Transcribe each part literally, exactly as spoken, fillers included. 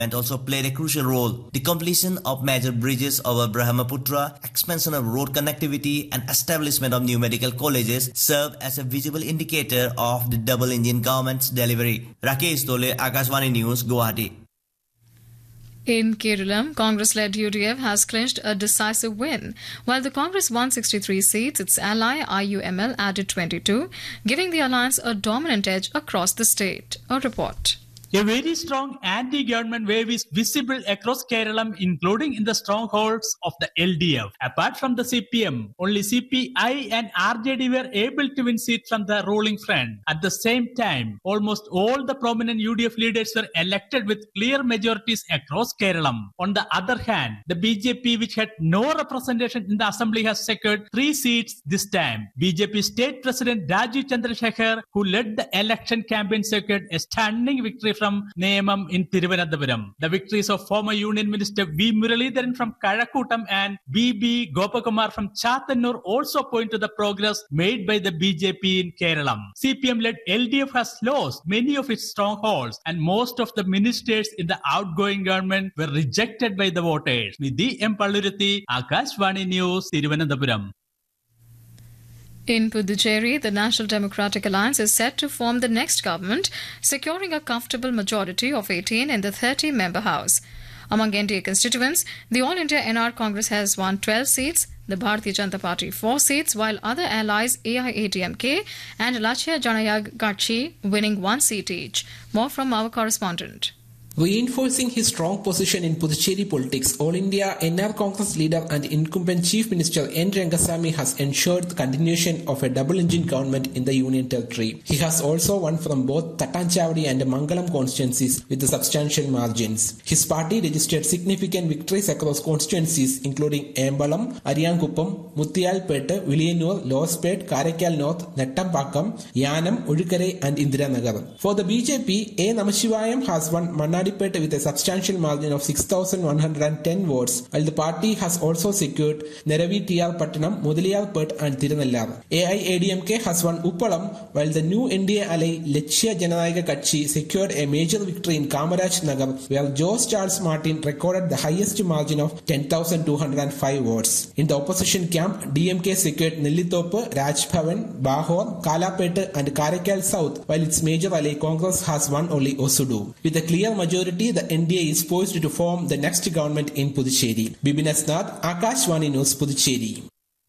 and also played a crucial role. The completion of major bridges over Brahmaputra, expansion of road connectivity and establishment of new medical colleges served as a visible indicator of the double-engine government's delivery. Rakesh Tole, Akashvani News, Guwahati. In Kerala, Congress-led U D F has clinched a decisive win. While the Congress won sixty-three seats, its ally I U M L added twenty-two, giving the alliance a dominant edge across the state. A report. A very strong anti-government wave is visible across Kerala, including in the strongholds of the L D F. Apart from the C P M, only C P I and R J D were able to win seats from the ruling front. At the same time, almost all the prominent U D F leaders were elected with clear majorities across Kerala. On the other hand, the B J P, which had no representation in the assembly, has secured three seats this time. B J P State President Rajiv Chandrasekhar, who led the election campaign, secured a stunning victory from Neyamam in Thiruvananthapuram. The victories of former Union Minister V. Muralidharan from Kazhakootam and B B Gopakumar from Chattannur also point to the progress made by the B J P in Kerala. C P M-led L D F has lost many of its strongholds, and most of the ministers in the outgoing government were rejected by the voters. Nidhi M. Palluruthi, Akashvani News, Thiruvananthapuram. In Puducherry, the National Democratic Alliance is set to form the next government, securing a comfortable majority of eighteen in the thirty-member House. Among N D A constituents, the All India N R Congress has won twelve seats, the Bharatiya Janata Party four seats, while other allies A I A D M K and Lachya Janayag Katchi winning one seat each. More from our correspondent. Reinforcing his strong position in Puducherry politics, All India N R Congress leader and incumbent Chief Minister N. Rangasamy has ensured the continuation of a double-engine government in the Union Territory. He has also won from both Tattanchawadi and Mangalam constituencies with substantial margins. His party registered significant victories across constituencies including Embalam, Ariyankuppam, Muttiyalpet, Villiyanur, Losepet, Karaikal North, Nettampakkam, Yanam, Udukare and Indiranagar. For the B J P, A. Namashivayam has won Manadi with a substantial margin of six thousand one hundred ten votes, while the party has also secured Neravi T R Pattanam, Mudaliyarpet and Tirunellar. A I A D M K has won Uppalam, while the new N D A ally Lachya Janayag Katchi secured a major victory in Kamaraj Nagar, where Jose Charles Martin recorded the highest margin of ten thousand two hundred five votes. In the opposition camp, D M K secured Nellithope, Rajbhavan, Bahor, Kalapet and Karaikal South, while its major ally Congress has won only Osudu. With a clear majority, the N D A is poised to form the next government in Puducherry. Bibin Asnath, Akashvani News, Puducherry.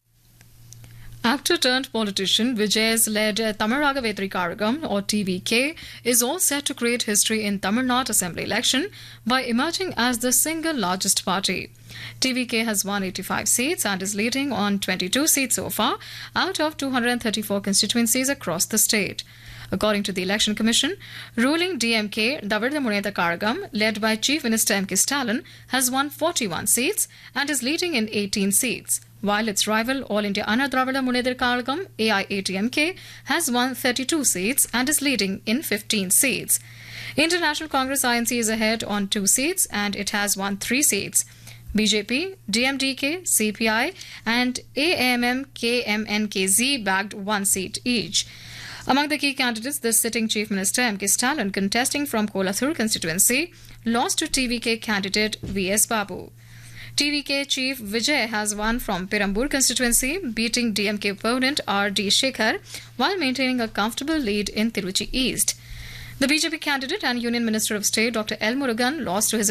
Actor turned politician Vijay's led Tamaraga Vetri Karagam, or T V K, is all set to create history in Tamil Nadu Assembly election by emerging as the single largest party. T V K has won eighty-five seats and is leading on twenty-two seats so far out of two hundred thirty-four constituencies across the state. According to the Election Commission, ruling D M K Davarda Munetha Karagam, led by Chief Minister M K Stalin, has won forty-one seats and is leading in eighteen seats, while its rival All India Anna Dravida Munetha Karagam A I A D M K has won thirty-two seats and is leading in fifteen seats. International Congress I N C is ahead on two seats and it has won three seats. B J P, D M D K, C P I and A M M K M N K Z bagged one seat each. Among the key candidates, the sitting Chief Minister M K Stalin, contesting from Kolathur constituency, lost to T V K candidate V S Babu. T V K Chief Vijay has won from Perambur constituency, beating D M K opponent R D Shekhar, while maintaining a comfortable lead in Tiruchi East. The B J P candidate and Union Minister of State Doctor L. Murugan lost to his